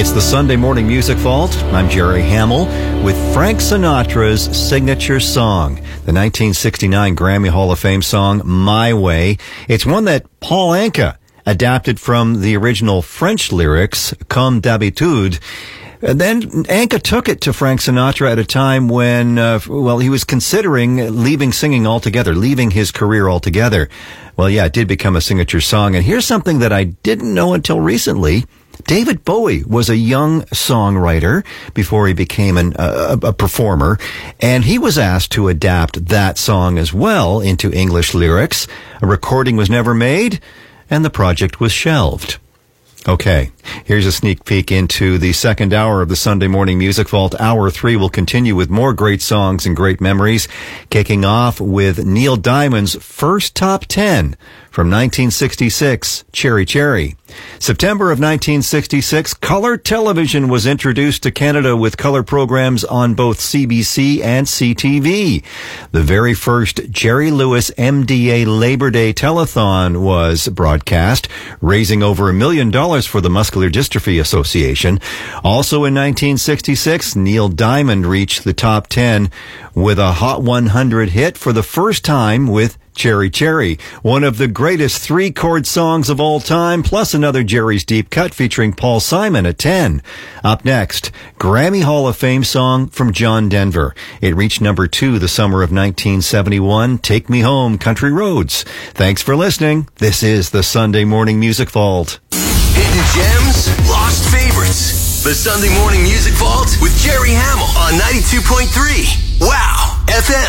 It's the Sunday Morning Music Vault. I'm Jerry Hamill with Frank Sinatra's signature song, the 1969 Grammy Hall of Fame song, My Way. It's one that Paul Anka adapted from the original French lyrics, Comme d'habitude. And then Anka took it to Frank Sinatra at a time when, he was considering leaving singing altogether, leaving his career altogether. Well, yeah, it did become a signature song. And here's something that I didn't know until recently. David Bowie was a young songwriter before he became a performer, and he was asked to adapt that song as well into English lyrics. A recording was never made, and the project was shelved. Okay, here's a sneak peek into the second hour of the Sunday Morning Music Vault. Hour 3 will continue with more great songs and great memories, kicking off with Neil Diamond's first top 10 from 1966, Cherry Cherry. September of 1966, color television was introduced to Canada with color programs on both CBC and CTV. The very first Jerry Lewis MDA Labor Day Telethon was broadcast, raising over $1 million for the Muscular Dystrophy Association. Also in 1966, Neil Diamond reached the top 10 with a Hot 100 hit for the first time with Cherry Cherry, one of the greatest three-chord songs of all time, plus another Jerry's Deep Cut featuring Paul Simon at 10. Up next, Grammy Hall of Fame song from John Denver. It reached number 2 the summer of 1971, Take Me Home, Country Roads. Thanks for listening. This is the Sunday Morning Music Vault. Hidden gems, lost favorites. The Sunday Morning Music Vault with Jerry Hamill on 92.3. Wow FM.